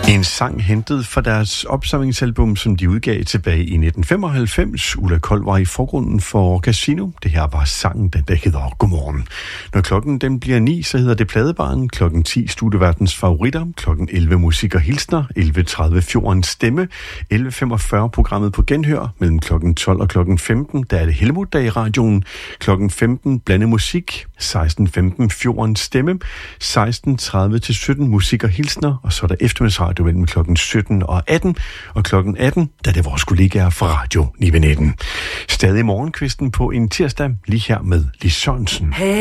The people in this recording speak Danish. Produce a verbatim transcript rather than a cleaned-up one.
En sang hentet fra deres opsamlingsalbum, som de udgav tilbage i nitten femoghalvfems. Ulla Kold var i forgrunden for Casino. Det her var sangen, den der hedder Godmorgen. Når klokken den bliver ni, så hedder det Pladebaren. Klokken ti Studieværtens favoritter. Klokken elleve Musik og Hilsner. elleve tredive Fjordens Stemme. elleve femogfyrre programmet på Genhør. Mellem klokken tolv og klokken femten, der er det Helmut-dag i radioen. Klokken femten Blande Musik. seksten femten Fjordens Stemme. seksten tredive til sytten Musik og Hilsner. Og så er der eftermiddagsradio mellem klokken sytten og atten, og klokken atten, der er det vores kollegaer fra Radio ni nitten. Stadig morgenkvisten på en tirsdag, lige her med Lis Sørensen. Hey.